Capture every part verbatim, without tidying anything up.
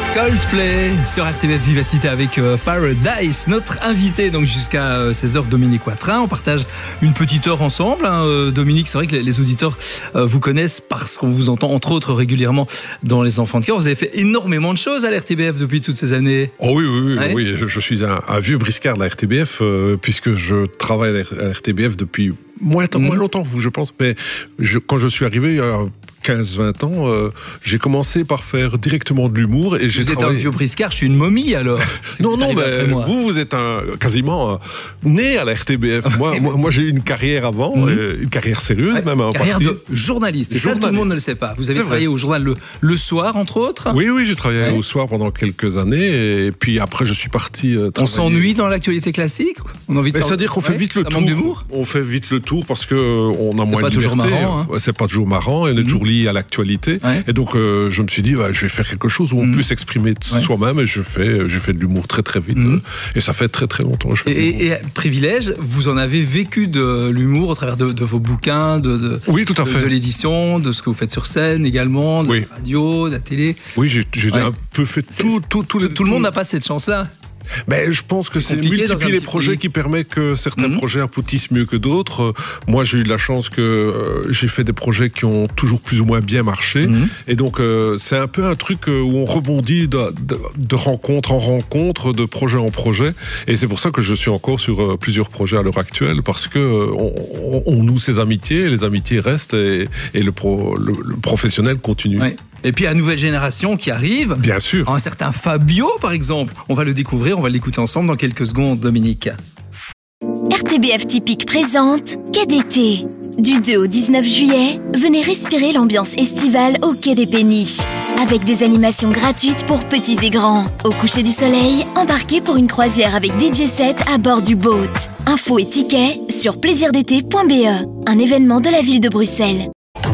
Coldplay sur R T B F Vivacité avec euh, Paradise. Notre invité donc jusqu'à euh, seize heures, Dominique Watrin. On partage une petite heure ensemble. Hein. Euh, Dominique, c'est vrai que les, les auditeurs euh, vous connaissent parce qu'on vous entend entre autres régulièrement dans Les Enfants de Cœur. Vous avez fait énormément de choses à la R T B F depuis toutes ces années. Oh oui, oui, oui. Ouais. oui. Je, je suis un, un vieux briscard de la R T B F euh, puisque je travaille à la R T B F depuis moins, mmh. moins longtemps, je pense. Mais je, quand je suis arrivé il y a quinze vingt ans, euh, j'ai commencé par faire directement de l'humour. Et j'ai vous travaillé... êtes un vieux briscard, je suis une momie alors. Si non, non, mais vous, vous êtes un, quasiment euh, né à la R T B F. Moi, moi, moi j'ai eu une carrière avant, mmh. euh, une carrière sérieuse ouais, même. Une carrière partie. de journaliste. Et journaliste. Ça, tout le monde ne le sait pas. Vous avez travaillé vrai. au journal le, le soir, entre autres. Oui, oui, j'ai travaillé ouais. au soir pendant quelques années. Et puis après, je suis parti euh, travailler. On s'ennuie dans l'actualité classique. On a envie de faire... C'est-à-dire qu'on ouais, fait vite le tour. On fait vite le tour parce que on a moins de liberté. Marrant, hein. C'est pas toujours marrant. Et on est mmh. toujours lié à l'actualité. Ouais. Et donc, euh, je me suis dit, bah, je vais faire quelque chose où on mmh. peut s'exprimer ouais. soi-même. Et je fais, j'ai fait de l'humour très, très vite. Mmh. Et ça fait très, très longtemps que je fais et, et, et privilège, vous en avez vécu de l'humour au travers de, de vos bouquins, de, de, oui, tout à fait. de, de l'édition, de ce que vous faites sur scène également, de oui. la radio, de la télé. Oui, j'ai, j'ai ouais. un peu fait tout, tout, tout, les, tout, tout le monde n'a pas cette chance-là. Ben, je pense que c'est, c'est multiplier les projets pays. qui permet que certains mmh. projets aboutissent mieux que d'autres. Moi, j'ai eu de la chance que euh, j'ai fait des projets qui ont toujours plus ou moins bien marché. Mmh. Et donc, euh, c'est un peu un truc où on rebondit de, de, de rencontre en rencontre, de projet en projet. Et c'est pour ça que je suis encore sur euh, plusieurs projets à l'heure actuelle, parce que euh, on, on noue ces amitiés, les amitiés restent et, et le, pro, le, le professionnel continue. Ouais. Et puis la nouvelle génération qui arrive. Bien sûr. Un certain Fabio, par exemple. On va le découvrir, on va l'écouter ensemble dans quelques secondes, Dominique. R T B F Typique présente Quai d'été. Du deux au dix-neuf juillet, venez respirer l'ambiance estivale au Quai des Péniches. Avec des animations gratuites pour petits et grands. Au coucher du soleil, embarquez pour une croisière avec D J set à bord du boat. Infos et tickets sur plaisir d'été point b e. Un événement de la ville de Bruxelles.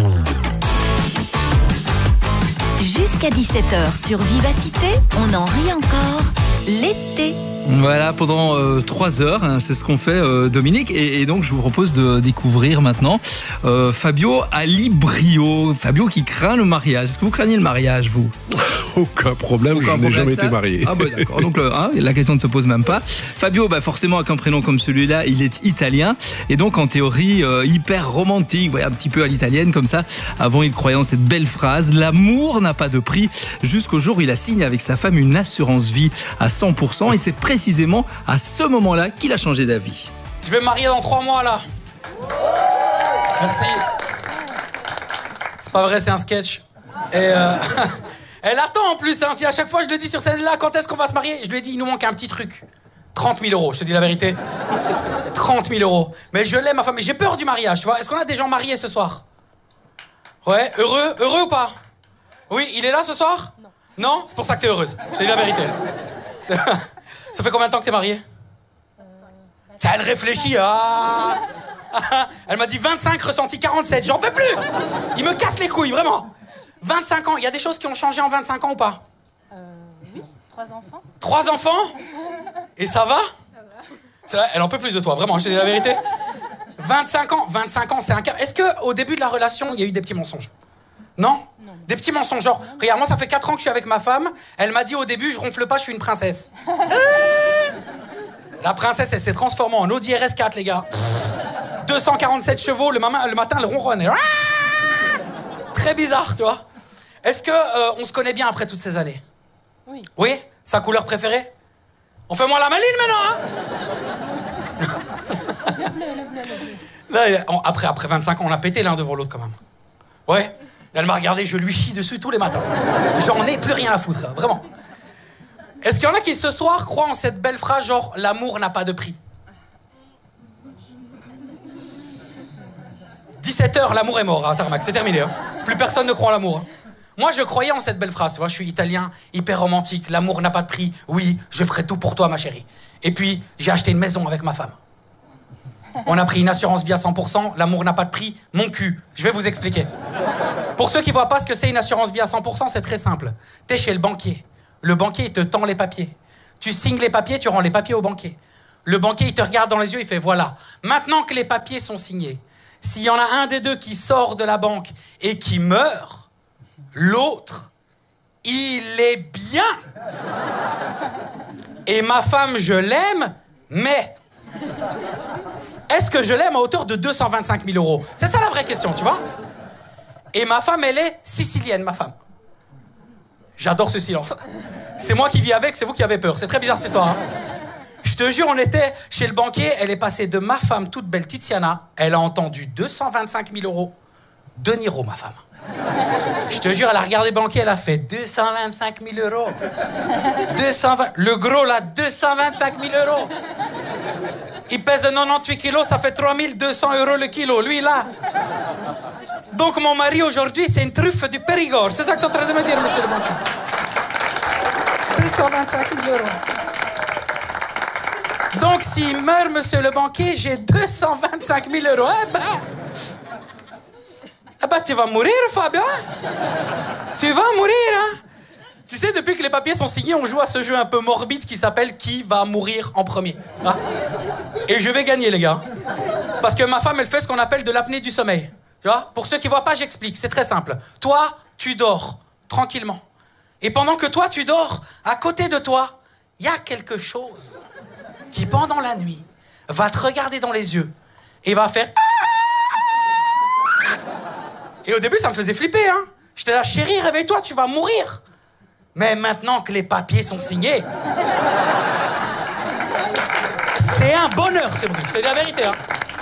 Jusqu'à dix-sept heures sur Vivacité, on en rit encore l'été. Voilà, pendant euh, trois heures, hein, c'est ce qu'on fait, euh, Dominique. Et, et donc, je vous propose de découvrir maintenant euh, Fabio Alibrio. Fabio qui craint le mariage. Est-ce que vous craignez le mariage, vous ? Aucun problème, Aucun je n'ai jamais été marié. Ah bah d'accord, donc le, hein, la question ne se pose même pas. Fabio, bah forcément, avec un prénom comme celui-là, il est italien. Et donc, en théorie, euh, hyper romantique, voyez, un petit peu à l'italienne, comme ça. Avant, il croyait en cette belle phrase, l'amour n'a pas de prix, jusqu'au jour où il a signé avec sa femme une assurance vie à cent pour cent. Et c'est précisément à ce moment-là qu'il a changé d'avis. Je vais me marier dans trois mois, là. Merci. C'est pas vrai, c'est un sketch. Et euh... elle attend en plus, hein. Si à chaque fois je le dis sur scène là, quand est-ce qu'on va se marier? Je lui ai dit, il nous manque un petit truc. trente mille euros, je te dis la vérité. trente mille euros. Mais je l'aime, ma femme, mais j'ai peur du mariage, tu vois. Est-ce qu'on a des gens mariés ce soir? Ouais, heureux? Heureux ou pas? Oui, il est là ce soir? Non. Non? C'est pour ça que t'es heureuse, je te dis la vérité. Ça fait combien de temps que t'es mariée? euh, Ça, elle réfléchit. Ah elle m'a dit vingt-cinq, ressenti quarante-sept. J'en peux plus. Il me casse les couilles, vraiment. vingt-cinq ans. Il y a des choses qui ont changé en vingt-cinq ans ou pas? Euh, oui. Trois enfants. Trois enfants? Et ça va? Ça va. Elle en peut plus de toi, vraiment, je te dis la vérité. vingt-cinq ans. vingt-cinq ans, c'est un cas. Est-ce qu'au début de la relation, il y a eu des petits mensonges? Non? Non. Des petits mensonges, genre, non. Regarde, moi ça fait quatre ans que je suis avec ma femme, elle m'a dit au début, je ronfle pas, je suis une princesse. La princesse, elle s'est transformée en Audi R S quatre, les gars. deux cent quarante-sept chevaux, le, matin, le matin, elle ronronne. Et... Très bizarre, tu vois. Est-ce que euh, on se connaît bien après toutes ces années? Oui. Oui? Sa couleur préférée? On fait moins la maline maintenant, hein? Le bleu, le bleu, le bleu. Là, on, après, après vingt-cinq ans, on a pété l'un devant l'autre quand même. Ouais. Elle m'a regardé, je lui chie dessus tous les matins. J'en ai plus rien à foutre, vraiment. Est-ce qu'il y en a qui, ce soir, croient en cette belle phrase, genre « l'amour n'a pas de prix » dix-sept heures, l'amour est mort, hein, Tarmac, c'est terminé. Hein. Plus personne ne croit en l'amour. Hein. Moi, je croyais en cette belle phrase, tu vois, je suis italien, hyper romantique, l'amour n'a pas de prix, oui, je ferai tout pour toi, ma chérie. Et puis, j'ai acheté une maison avec ma femme. On a pris une assurance vie à cent pour cent, l'amour n'a pas de prix, mon cul. Je vais vous expliquer. Pour ceux qui voient pas ce que c'est une assurance vie à cent pour cent, c'est très simple. T'es chez le banquier. Le banquier, il te tend les papiers. Tu signes les papiers, tu rends les papiers au banquier. Le banquier, il te regarde dans les yeux, il fait voilà. Maintenant que les papiers sont signés, s'il y en a un des deux qui sort de la banque et qui meurt, l'autre, il est bien. Et ma femme, je l'aime, mais... Est-ce que je l'aime à hauteur de deux cent vingt-cinq mille euros? C'est ça la vraie question, tu vois? Et ma femme, elle est sicilienne, ma femme. J'adore ce silence. C'est moi qui vis avec, c'est vous qui avez peur. C'est très bizarre cette histoire. Hein. Je te jure, on était chez le banquier, elle est passée de ma femme toute belle, Tiziana, elle a entendu deux cent vingt-cinq mille euros. De Niro, ma femme. Je te jure, elle a regardé le banquier, elle a fait deux cent vingt-cinq mille euros. deux cent vingt... Le gros, là, deux cent vingt-cinq mille euros. Il pèse quatre-vingt-dix-huit kilos, ça fait trois mille deux cents euros le kilo. Lui, là. Donc, mon mari, aujourd'hui, c'est une truffe du Périgord. C'est ça que tu es en train de me dire, monsieur le banquier. deux cent vingt-cinq mille euros. Donc, s'il meurt, monsieur le banquier, j'ai deux cent vingt-cinq mille euros. Eh ben... Eh ben, tu vas mourir, Fabien. Tu vas mourir, hein. Tu sais, depuis que les papiers sont signés, on joue à ce jeu un peu morbide qui s'appelle « Qui va mourir en premier hein ?» Et je vais gagner, les gars. Parce que ma femme, elle fait ce qu'on appelle de l'apnée du sommeil. Tu vois? Pour ceux qui voient pas, j'explique. C'est très simple. Toi, tu dors tranquillement. Et pendant que toi, tu dors, à côté de toi, il y a quelque chose qui, pendant la nuit, va te regarder dans les yeux et va faire... Et au début, ça me faisait flipper, hein. J'étais là, chérie, réveille-toi, tu vas mourir. Mais maintenant que les papiers sont signés... C'est un bonheur, ce bruit. C'est la vérité, hein.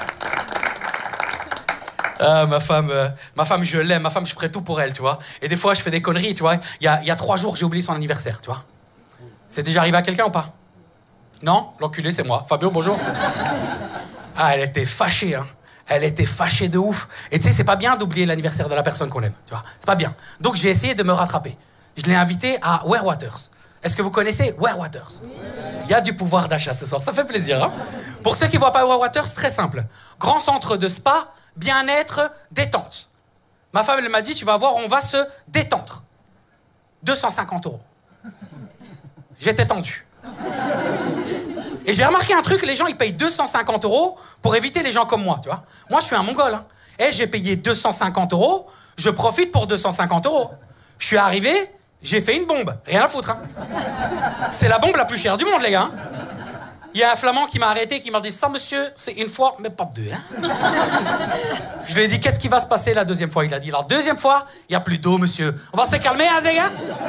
Ah, ma femme, euh, ma femme, je l'aime. Ma femme, je ferai tout pour elle, tu vois. Et des fois, je fais des conneries, tu vois. Il y a, il y a trois jours, j'ai oublié son anniversaire, tu vois. C'est déjà arrivé à quelqu'un ou pas? Non? L'enculé, c'est moi. Fabio, bonjour. Ah, elle était fâchée, hein. Elle était fâchée de ouf. Et tu sais, c'est pas bien d'oublier l'anniversaire de la personne qu'on aime, tu vois. C'est pas bien. Donc, j'ai essayé de me rattraper. Je l'ai invité à Werewaters. Est-ce que vous connaissez Werewaters? Il y a du pouvoir d'achat ce soir. Ça fait plaisir, hein. Pour ceux qui voient pas Werewaters, c'est très simple. Grand centre de spa, bien-être, détente. Ma femme, elle m'a dit, tu vas voir, on va se détendre. deux cent cinquante euros. J'étais tendu. Et j'ai remarqué un truc, les gens, ils payent deux cent cinquante euros pour éviter les gens comme moi, tu vois. Moi, je suis un mongol, hein. Et j'ai payé deux cent cinquante euros, je profite pour deux cent cinquante euros. Je suis arrivé, j'ai fait une bombe. Rien à foutre, hein. C'est la bombe la plus chère du monde, les gars. Il y a un flamand qui m'a arrêté, qui m'a dit « Ça, monsieur, c'est une fois, mais pas deux, hein. » Je lui ai dit « Qu'est-ce qui va se passer la deuxième fois ?» Il a dit « La deuxième fois, il n'y a plus d'eau, monsieur. On va se calmer, hein, les gars ?»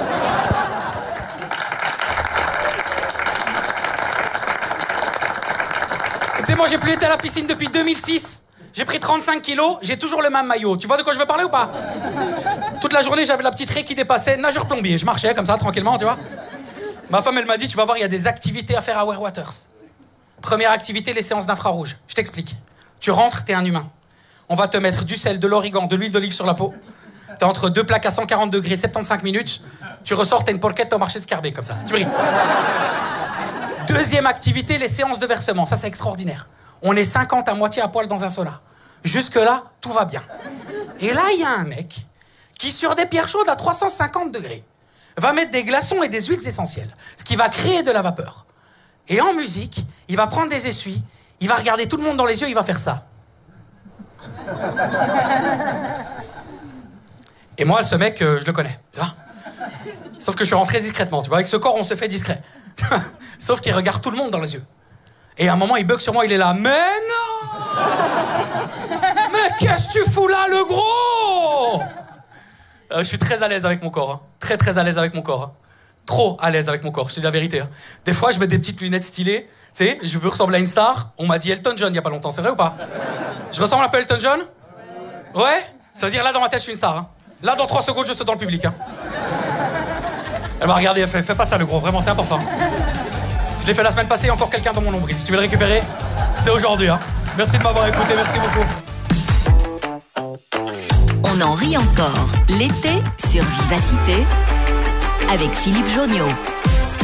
Tu sais, moi, j'ai plus été à la piscine depuis deux mille six. J'ai pris trente-cinq kilos, j'ai toujours le même maillot. Tu vois de quoi je veux parler ou pas? Toute la journée, j'avais la petite raie qui dépassait, nageur plombier. Je marchais comme ça, tranquillement, tu vois. Ma femme, elle m'a dit, tu vas voir, il y a des activités à faire à Werewaters. Première activité, les séances d'infrarouge. Je t'explique. Tu rentres, t'es un humain. On va te mettre du sel, de l'origan, de l'huile d'olive sur la peau. T'es entre deux plaques à cent quarante degrés, soixante-quinze minutes. Tu ressors, t'as une porquette au marché de Scarbet, comme ça. Tu brilles. Deuxième activité, les séances de versement. Ça, c'est extraordinaire. On est cinquante à moitié à poil dans un sauna. Jusque-là, tout va bien. Et là, il y a un mec qui, sur des pierres chaudes à trois cent cinquante degrés, va mettre des glaçons et des huiles essentielles, ce qui va créer de la vapeur. Et en musique, il va prendre des essuies, il va regarder tout le monde dans les yeux, il va faire ça. Et moi, ce mec, euh, je le connais, tu vois. Sauf que je suis rentré discrètement, tu vois. Avec ce corps, on se fait discret. Sauf qu'il regarde tout le monde dans les yeux. Et à un moment, il bug sur moi, il est là. Mais non! Mais qu'est-ce que tu fous là, le gros? euh, Je suis très à l'aise avec mon corps. Hein. Très, très à l'aise avec mon corps. Hein. Trop à l'aise avec mon corps, je te dis la vérité. Hein. Des fois, je mets des petites lunettes stylées. Tu sais, je veux ressembler à une star. On m'a dit Elton John il y a pas longtemps, c'est vrai ou pas? Je ressemble un peu à Elton John? Ouais? Ça veut dire là, dans ma tête, je suis une star. Hein. Là, dans trois secondes, je suis dans le public. Hein. Elle m'a regardé, elle fait, fais pas ça, le gros, vraiment, c'est important. Je l'ai fait la semaine passée, encore quelqu'un dans mon nombril. Si tu veux le récupérer, c'est aujourd'hui. Hein. Merci de m'avoir écouté, merci beaucoup. On en rit encore l'été sur Vivacité avec Philippe Jonniot.